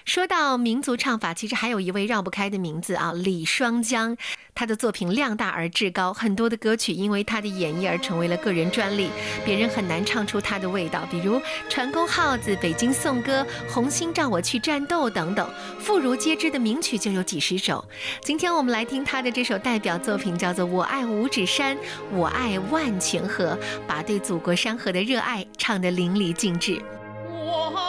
说到民族唱法，其实还有一位绕不开的名字啊，李双江。他的作品量大而志高，很多的歌曲因为他的演绎而成为了个人专利，别人很难唱出他的味道。比如《船工号子》《北京颂歌》《红星照我去战斗》等等，妇孺皆知的名曲就有几十首。今天我们来听他的这首代表作品，叫做《我爱五指山，我爱万泉河》，把对祖国山河的热爱唱得淋漓尽致。